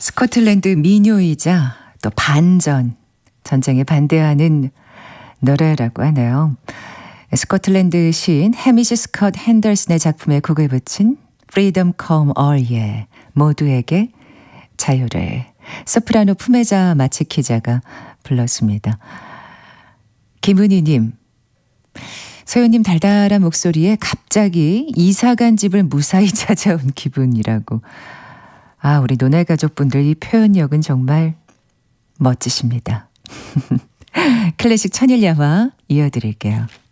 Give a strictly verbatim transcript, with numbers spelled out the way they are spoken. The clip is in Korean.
스코틀랜드 민요이자 또 반전, 전쟁에 반대하는 노래라고 하네요. 스코틀랜드 시인 해미시 스콧 핸더슨의 작품에 곡을 붙인 Freedom Come All Ye, 모두에게 자유를, 소프라노 품혜자 마치키자가 불렀습니다. 김은희님, 소연님 달달한 목소리에 갑자기 이사간 집을 무사히 찾아온 기분이라고. 아, 우리 노날 가족분들 이 표현력은 정말 멋지십니다. 클래식 천일야화 이어드릴게요.